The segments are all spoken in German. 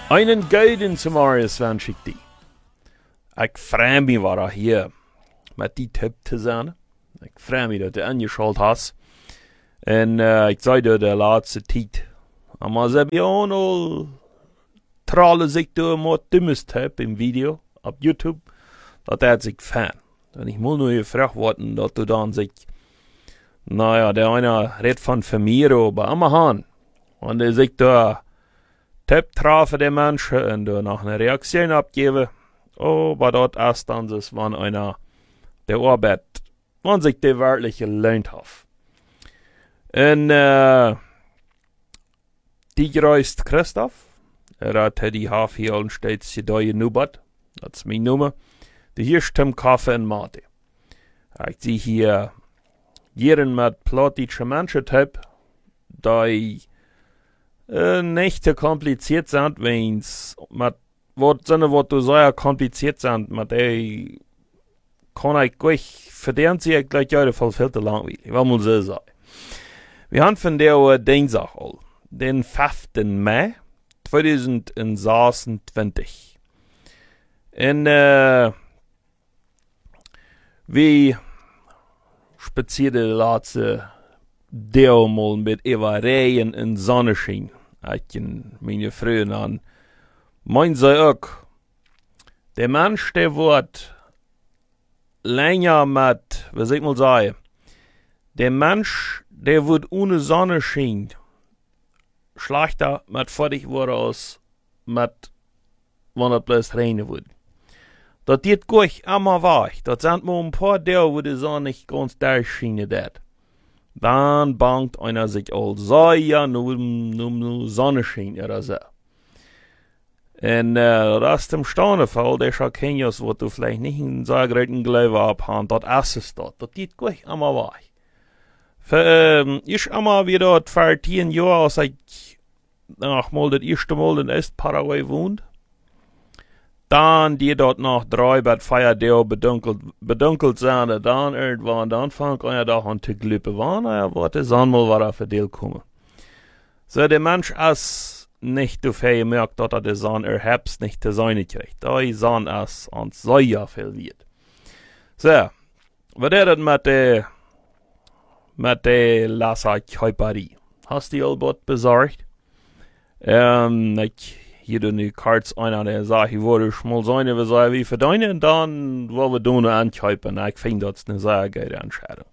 Einen guten Marius wünsche ich dir. Ich freue mich, war hier mit die Tipp zu sein. Ich freue mich, dass du angeschaut hast. Und ich sage dir, der letzte Zeit. Aber sie haben auch noch trallen sich durch mal dummes Tipp im Video auf YouTube. Das hat sich gefallen. Und ich muss nur gefragt werden, dass du dann sagst, naja, der eine redet von Vermiro bei Amazon. Und der sagt da, Tipp trafen die Menschen und du noch eine Reaktion abgeben. Oh, aber dort erst dann ist, wenn einer der Arbeit, wenn sich die wirklich gelernt hat. Und die grüßt Christoph. Hat die Hafe hier und steht sie da genubert. Das ist mein Nummer. Die hier stimmt Kaffee und Mate. Ich sehe hier jeden mit plattdeutscher Menschen-Tipp, da ich nicht zu kompliziert sind, wenn's mit was du sehr kompliziert sind, mit der kann ich gleich verdienen sie gleich heute voll viel zu langweilig. Was muss ich sagen? Wir haben von der Dienstag all, den 5. Mai 2026. Und wie spazierte die letzte Deel mal mit Regen in Sonnenschein. Ich kann meine Freunde an. Mein sei auch, der Mensch, der wird länger mit, was ich mal sagen, der Mensch, der wird ohne Sonnenschein schlechter mit fertig wurde als mit, wenn es bloß regnen wird. Das geht gleich immer weg. Das sind mal ein paar Tage, wo die Sonne nicht ganz durchscheinen wird. Dann bangt einer sich all so, ja, nur Sonnenschein oder so. Und das ist im Staunen-Fall, der schon kennst, wo du vielleicht nicht einen sehr großen Glaube abhast, das ist es dort. Das geht gleich immer weg. Ich immer wieder 14 Jahre, als ich mal das erste Mal in Öst-Paraguay wohnt. Dann die dort noch 3 bis 4 Tage bedunkelt sein, dann irgendwann, dann fängt einer da an zu glüppen, wann er wird es einmal war für den kommen. So, der Mensch ist nicht so viel merkt, dass er die Sonne Herbst nicht zu sein kriegt. Da die Sonne ist und so ja viel wird. So, was ist das mit der Lasser-Käuperie? Hast du die Albert besorgt? Hier do nu karts einer, der sagt, ich würde mal sein, wir sagen, wie verdienen, und dann wollen wir doen ankaufen. Ich finde, das ist eine sehr gute Entscheidung.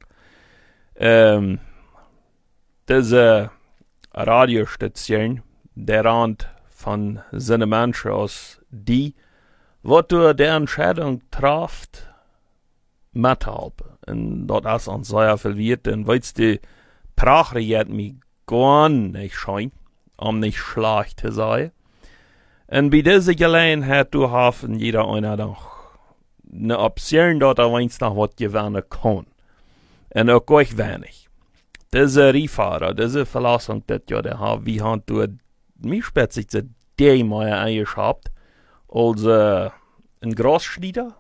Diese Radiostation, der Rand von seinen Menschen aus, die, was du der Entscheidung trafft, mithelfen. Und das ist uns sehr viel wert, und weißt du, Prache mich gar nicht scheint, nicht schlecht zu sein. Und bei dieser Gelegenheit, du hast jeder einer noch eine Option, dass er wenigstens was gewinnen kann. Und auch gleich wenig. Diese Riefahrer, diese Verlassung, das ja der hat, wie haben du, mich spitzig zu dem mal eingeschraubt, als ein Großschnitter.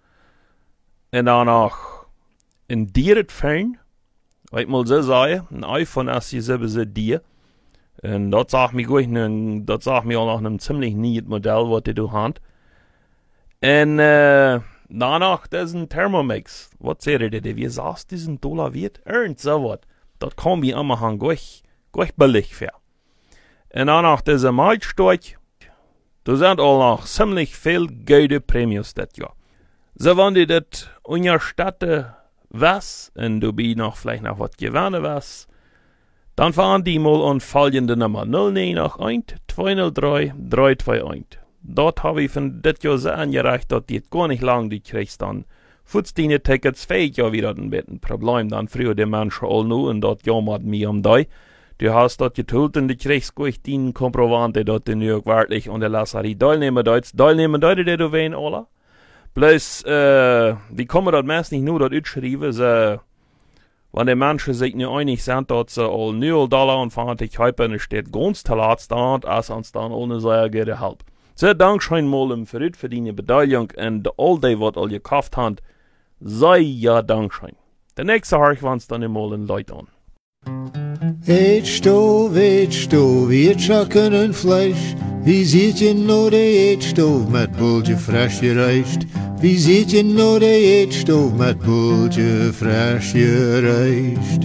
Und dann auch ein Dieretfern, weil ich mal so sagen, ein iPhone ist hier sowieso Dier. Und das sagt mir auch noch einem ziemlich neuen Modell, was du hast. Und danach, das ist ein Thermomix. Was seht ihr, wie sagst du, diesen Dollar wert? Irgend sowas. Das kann mir immer gleich billig für. Und danach, diese Malzstück, da sind auch noch ziemlich viel gute Prämios das Jahr. So, wenn du das unterstatten was, und du bist noch vielleicht noch was gewonnen was, dann fahren die mal an folgende Nummer 0981 203 321. Dort habe ich von das Jahr so angereicht, dass die gar nicht lang, die kriegst dann Fußdiene Tickets fähig ja wieder ein Problem, dann früher die Menschen all nur und dort jammert mich die. Du hast dort getult und du kriegst gleich die Komprovante dort in New York wirklich und der Lasserie teilnehmen dort, die du wen, oder? Bloß, die kommen dort meist nicht nur dort utschreiben, so, wenn die Menschen sich nicht einig sind, dass sie all $0 und fahren dich kaufen, steht ganz talat da, als uns dann ohne sehr gute Help. So, Dankeschön mal für die Beteiligung und all die, was all gekauft haben, sei ja Dankeschön. Der nächste Harch war uns dann mal in Leute an. Willst du, wir schacken Fleisch, Wie zit je nou de eetstoof met boeltje fris gereisd? Wie zit je nou de eetstoof met boeltje fris gereisd?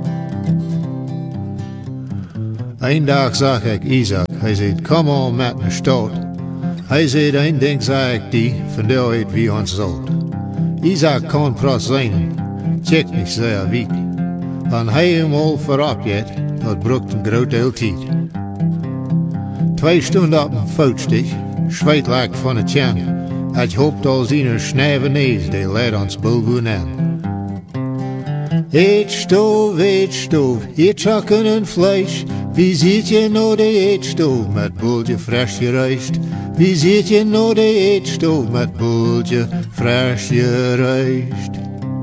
Een dag zag ik Isaac, hij zei, kom on met me stad. Hij zei, een ding zei ik die, van der uit wie ons zult. Isaac kon pros zijn, check niet zeer wiek. En hij hem al voorop jet, dat broekt een groot deel tijd. 2 stunden op een voetstig, zweet lag van het tjang. Het hoopt al zijn snijve nees, die leidt ons boven aan. Eetstoof, hier chokken en vlees. Wie ziet je nou de eetstoof met boeltje fris gereisd? Wie ziet je nou de eetstoof met boeltje fris gereisd?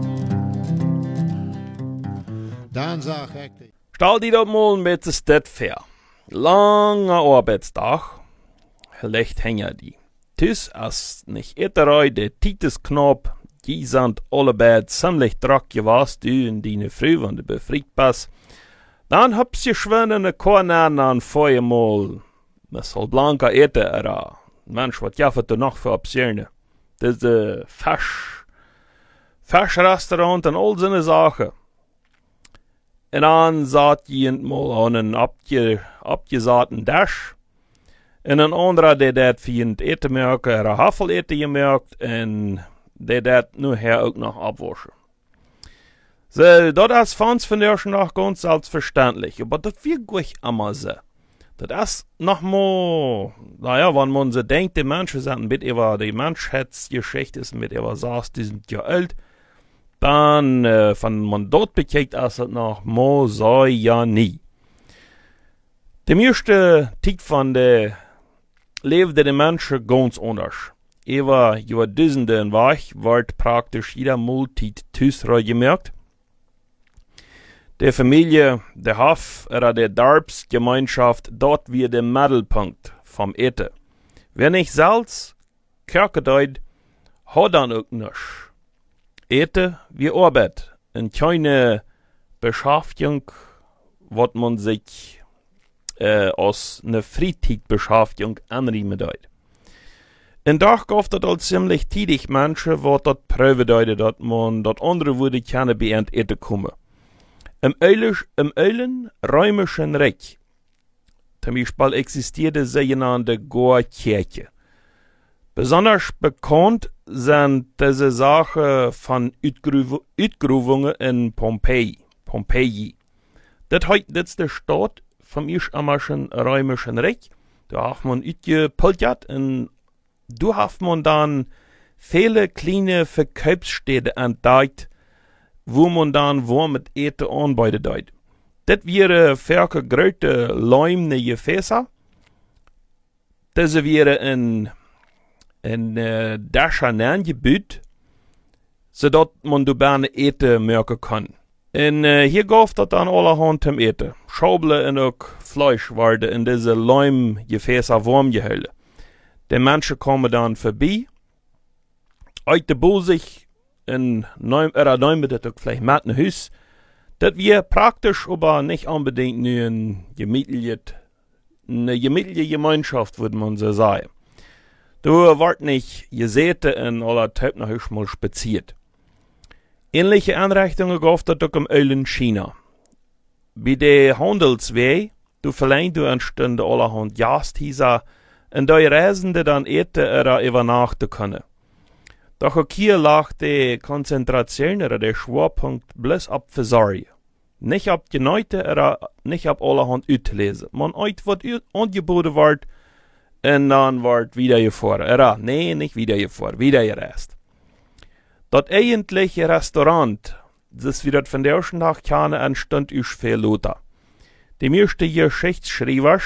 Dan zag ik de... Stel die dat mal een beetje stet ver. Lange arbeidsdag. Gelegd hängen die. Dus als nicht etteroi de Titesknop, die sind allebei ziemlich drack gewast, du in die Früh, wenn du befreit bist. Dann hab's je schwönnene Kornen an Feuermol. Met sol blanca eten era. Mensch, wat jaffet du noch für Optionen? Das ist Fischrestaurant und all seine Sachen. En dan zat je mal aan een abgezaten dash. En een andere die dat voor het eten merken, er een hafel eten gemerkt. En die dat nu her ook nog abwaschen. So, das fand ich von der schon noch ganz selbstverständlich. Aber das wird gut immer so. Das ist nochmal, naja, wenn man so denkt, die Menschen sind mit über die Menschheitsgeschichte, ist mit über sagt, die sind ja alt. Dann, wenn man dort bekijkt, ist es noch mal so ja nie. Die meiste Zeit von der lebte die Menschen ganz anders. Über Jahrtausende weg wird praktisch jeder Multit Tüsreu gemerkt. Die Familie, der Hof oder der Darbsgemeinschaft, dort wird der Mittelpunkt vom Eten. Wer nicht Salz, Kirkedeit, hat dann auch nichts. Eten wie Arbeit, und keine Beschäftigung, was man sich aus einer Freizeitbeschäftigung anriemen deit. En dag gaf dat al ziemlich tidig Menschen, wat dat prüfen deuten, dat man dat andere würde gerne bei ent eten kommen. Im Eulen römischen Reich, zum Beispiel existierte sogenannte Goa-Kirche. Besonders bekannt sind diese Sachen von Utgruvungen in Pompeji. Das heißt, das ist die Stadt vom irsch-ammerischen römischen Reich. Da hat man utgepoltert und da hat man dann viele kleine Verkaufsstädte entdeckt, wo man dann warm mit Eten anbietet deit. Das wäre für große Leumne Gefäße. Das wäre in Daschanen Gebiet, sodass man da gerne Eten merken kann. Und hier gab das dann allerhand zum Eten. Schaubele und auch Fleisch werden in diese Leumgefäße warm gehalten. Die Menschen kommen dann vorbei, aus der Bosig, in neun das auch vielleicht mit ein Haus, das wir praktisch aber nicht unbedingt nur eine gemütliche Gemeinschaft, würde man so sagen. Da wird nicht gesäte in aller Zeit noch mal spaziert. Ähnliche Einrichtungen gab es auch im Eulen China. Bei der Handelsweg, du verleihen du entstünde allerhand Gasthäuser, und da Reisende dann eten oder übernachten können. Doch auch hier lag die Konzentration oder der Schwerpunkt bloß ab Versorgung. Nicht ab Geneute oder nicht ab allerhand Utlesen. Man uit wat angeboten wird, und dann wird wieder gefahren. Oder, nee, nicht wieder gefahren, wieder gereist. Das eigentliche Restaurant, das wir das von der ersten Tag kennen, entstand aus viel Luther. Die meisten Geschichtsschreiber,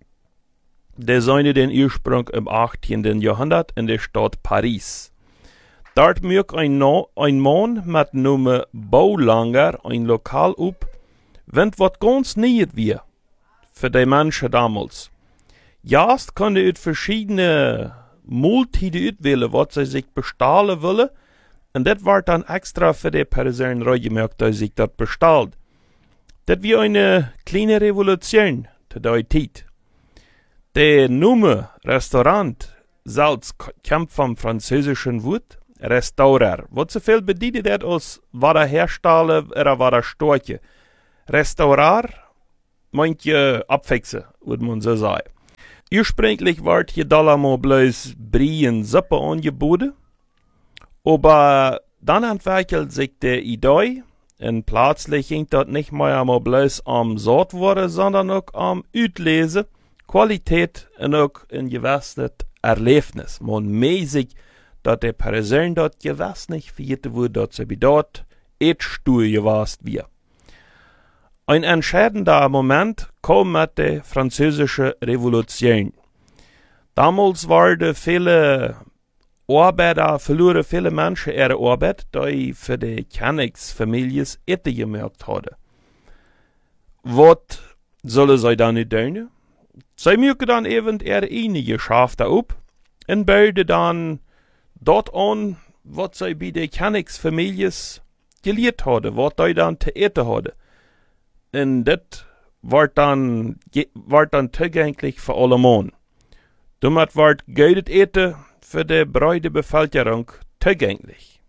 die seien den Ursprung im 18. Jahrhundert in der Stadt Paris. Dort mögt ein Mann mit Namen Boulanger ein Lokal up, wenn wat ganz nicht wir für die Menschen damals. Jast konnte ut verschiedene Multiden utwählen, was sie sich bestahlen wollen, und das war dann extra für die Personen reingemerkt, dass sich das bestahlt. Das war eine kleine Revolution zu der Zeit. Der Name Restaurant selbst kommt vom französischen Wort Restaurer. Wat zoveel bedient dat als wat herstellen oder wat stortje. Restaurar meint je abfixen, würde man so sagen. Ursprünglich ward hier allemaal bloß Brie und Suppe angeboten, aber dann entwickelt sich der Idee und plötzlich ging das nicht mehr einmal bloß am Sort worden, sondern auch am Utlesen, Qualität und auch ein gewisses Erlebnis. Man mäßig, dass der Person dort gewiss nicht vierte wurde, dass sie dort Stuhl gewast wir. Ein entscheidender Moment kam mit der französischen Revolution. Damals waren viele Arbeiter, verloren viele Menschen ihre Arbeit, die für die Königsfamilien Ette gemerkt hatten. Was sollen sie dann nicht tun? Sie mögen dann eben ihre eigene Geschäfte ab und bauten dann dort an, was sie bei den Königsfamilien gelehrt hatten, was sie dann zu essen hatten. Und das war dann zugänglich für alle Mann. Damit war gutes Eten für die breite Bevölkerung zugänglich.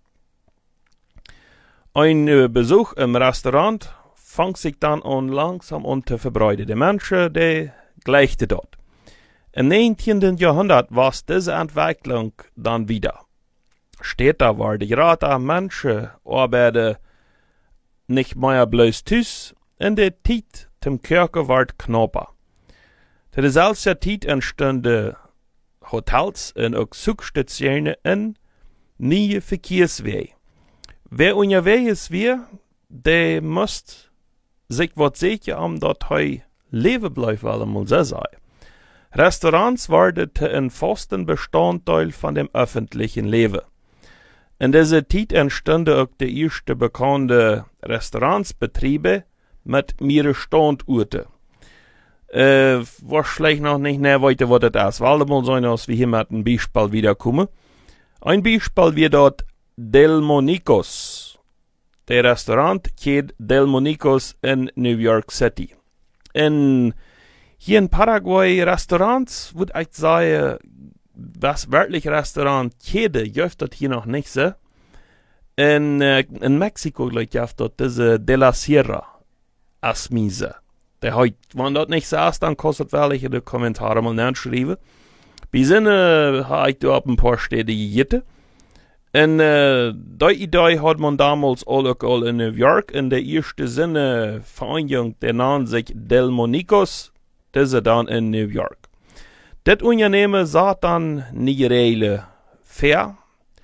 Ein Besuch im Restaurant fängt sich dann an langsam an zu verbreiten. Die Menschen, die gleichten dort. Im 19. Jahrhundert war diese Entwicklung dann wieder. Später war die Rate Menschen arbeiten nicht mehr bloß tüß, in der Zeit zum Kirche ward knapper. Zu derselben Zeit entstanden Hotels und auch Zugstationen und neue Verkehrswege. Wer unterwegs war, der muss sich was sicher am dort leben bleiben, weil man so sagen. Restaurants waren ein festen Bestandteil von dem öffentlichen Leben. In dieser Zeit entstanden auch die ersten bekannten Restaurantsbetriebe mit mehreren Standorten. Wahrscheinlich noch nicht näher weiter, was das ist, weil mal sein, als wir hier mit einem Beispiel wiederkommen. Ein Beispiel wie dort Delmonicos. Der Restaurant geht Delmonicos in New York City. Und hier in Paraguay Restaurants, würde ich sagen, was wirklich Restaurantkette gibt das hier noch nicht so. In Mexiko, glaube ich, gibt das diese De la Sierra Asmise. Der heute, wenn das nicht so ist, dann kostet welche die Kommentare mal nachschreiben. Bei Sinne habe ich da ein paar Städte gegessen. Und die Idee hat man damals auch in New York. In der ersten Sinne Vereinigung, der nannte sich Delmonicos, diese dann in New York. Das Unternehmen sah dann nie reelle fair.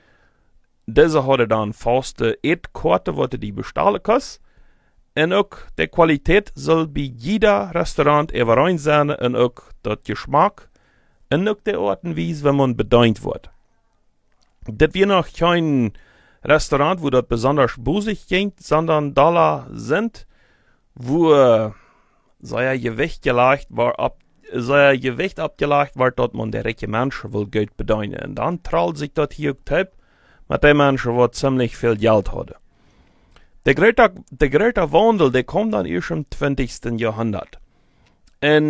Diese hatte dann faste Etkarte, was die bestellen kannst. Und auch die Qualität soll bei jeder Restaurant überein sein und auch der Geschmack und auch die Art und Weise, wenn man bedient wird. Das wir noch kein Restaurant, wo das besonders busig ging, sondern Dollar sind, wo sein Gewicht gelegt war, abgelegt war, dass man der reiche Menschen will Geld bedienen. Und dann traut sich das hier typ mit den Menschen, die ziemlich viel Geld hatten. Der große Wandel, der kommt dann erst im 20. Jahrhundert. Und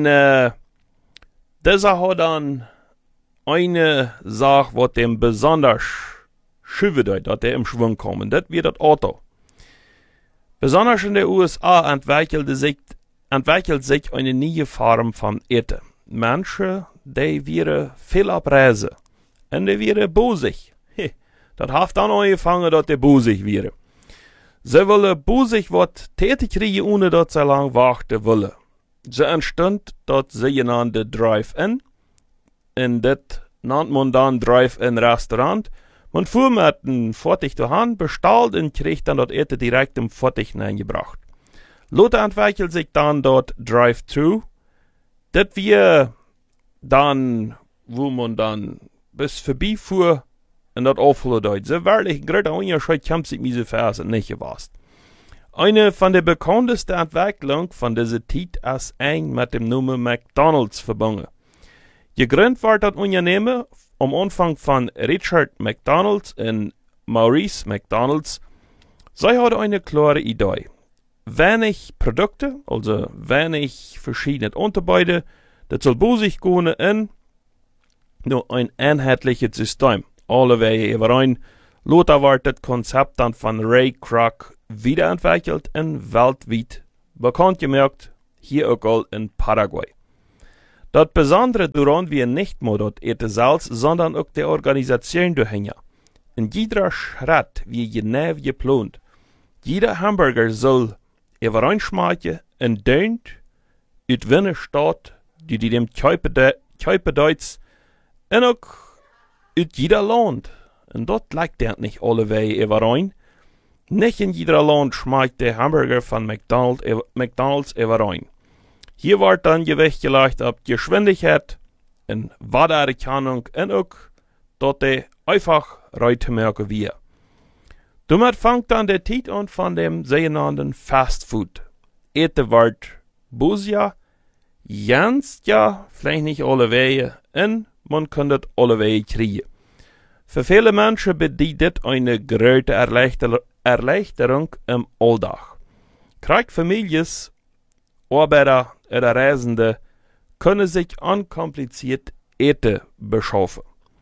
dieser hat dann eine Sache, was dem besonders schübe bedeutet, dass der im Schwung kommt. Und das wird das Auto. Besonders in den USA entwickelt sich eine neue Form von Eten. Menschen, die wären viel abreisen. Und die wären busig. Das hat dann angefangen, dass die busig wären. Sie wollen busig was tätig kriegen, ohne dass sie lang warten wollen. So entstand das sogenannte Drive-In. Und das nennt man dann Drive-In-Restaurant. Man fuhr mit einem Fertig daheim, bestellt und kriegt dann das Essen direkt im Fertig hineingebracht. Lothar entwickelt sich dann dort Drive-Thru. Das wir dann, wo man dann bis vorbeifuhr, und das aufholen dort. So wirklich ein großer Unterschied kommt sich diese Phase nicht gewusst. Eine von der bekanntesten Entwicklungen von dieser Zeit ist eng mit dem Namen McDonald's verbunden. Gegründet war das Unternehmen am Anfang von Richard McDonald und Maurice McDonald. Sie hatten eine klare Idee. Wenig Produkte, also wenig verschiedene Unterbeide, Dat soll busig kunnen in nur ein einheitliches System. Alle Wege überein. Lothar wird das Konzept dann von Ray Kroc wiederentwickelt und weltweit bekannt gemacht, hier auch all in Paraguay. Das Besondere daran wir nicht nur das Ete selbst, sondern auch die Organisation dahinter. In jeder Schritt wie genau geplant. Jeder Hamburger soll überein schmecken und deunt uit winnen staat die dem Kuipen Deutsch und auch uit jeder Land. Und dort lijkt het nicht alle Wege überein. Nicht in jeder Land schmeckt der Hamburger von McDonald's überein. Hier wird dann Gewicht gelegt auf Geschwindigkeit und Watererkennung und auch, dass die einfach reinmerken wir. Damit fängt dann der Zeit an von dem sogenannten Fast Food. Ete wird Busia, ganz ja, vielleicht nicht alle Wege, und man kann das alle Wege kriegen. Für viele Menschen bedeutet das eine große Erleichterung im Alltag. Familien, Arbeiter oder Reisende können sich unkompliziert Eten beschaffen.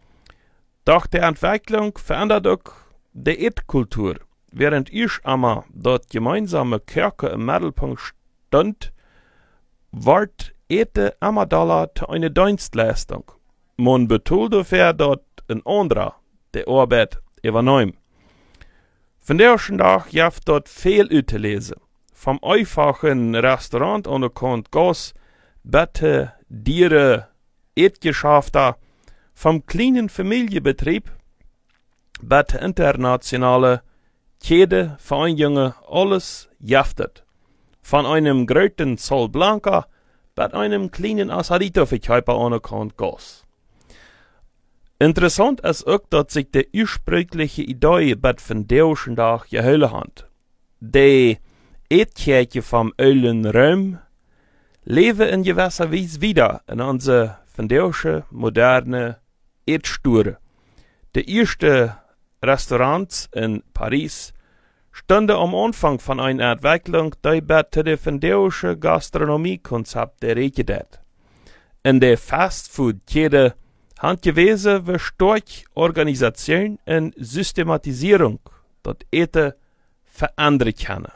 Doch die Entwicklung verändert auch die Eatkultur. Während ich einmal dort gemeinsame Kirche im Mittelpunkt stand, wird Eten immer Dollar zu einer Dienstleistung. Man betont dafür, dass ein anderer die Arbeit übernimmt. Von der ersten Tag gibt dort viel zu lesen. Vom einfachen Restaurant an der Kant Gas, Bette, Diere, Eetgeschäfte, vom kleinen Familienbetrieb, Bette internationale Kette, Vereinigungen, alles jaftet. Von einem großen Sol Blanca bis einem kleinen Asadito-Verkäufer an der Kant Gas. Interessant ist auch, dass sich die ursprüngliche Idee bei von der ersten Tag gehalten hat. Die Eetkirche vom Eulen Rom leben in gewisser Weise wieder in unsere von der ersten moderne Eetsture. Die ersten Restaurants in Paris standen am Anfang von einer Entwicklung, die bei dem von der ersten Gastronomiekonzept erreicht hat. In der Fastfood-Kette haben gewesen wie stark Organisation und Systematisierung das Eten verändern können.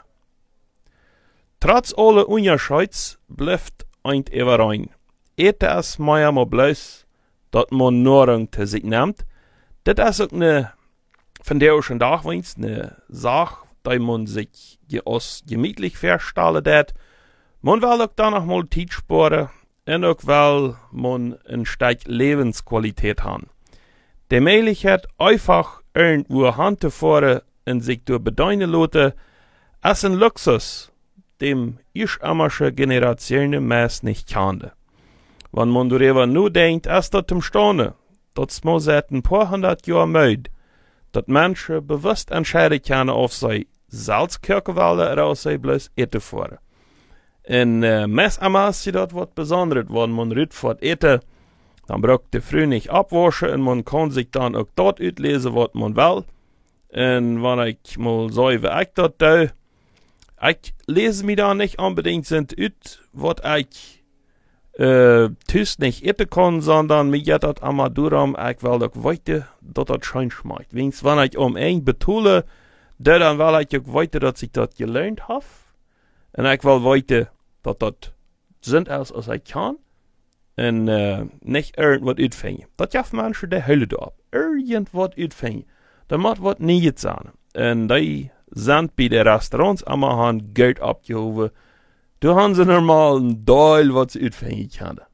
Trotz aller Unterschieds bleibt ein überein. Eten ist manchmal bloß, dass man Nahrung zu sich nimmt. Das ist auch eine von der ersten Tag eine Sache, die man sich gemütlich verstellen hat. Man will auch dann noch mal Zeit sparen. Und auch weil man ein Stück Lebensqualität hat. Die Möglichkeit, einfach irgendwo hinzufahren und sich durch bedeuten lassen, ist ein Luxus, dem ich-ammersche Generationen meist nicht kannte. Wenn man darüber nur denkt, ist das zum Staunen, dass man seit ein paar hundert Jahren mögt, dass Menschen bewusst entscheiden können, ob sie Salzkirche wollen oder ob sie bloß Eten fahren. En meestal is dat wat Besonderes, wenn man rütfort eten, dann braucht der früh nicht abwaschen und man kann sich dann auch dort utlesen, was man will. Und wenn ich mal so wie ich das tue, ich lese mich da nicht unbedingt sind ut, was ich tüß nicht eten kann, sondern mir geht das immer darum, ich will doch weiter, dass das schön schmeckt. Wenigstens wenn ich ein betule, dann will ich auch weiter, dass ich das gelernt habe. Und ich will weiter, dass das sind als ich kann. Und nicht irgendwas uitvinden. Dat jaf mensen de hele dag. Irgendwas uitvinden. Da moet wat niet zijn. En die zijn bij de restaurants allemaal Geld abgehoven. Da haben sie normal een deel wat ze uitvinden kunnen.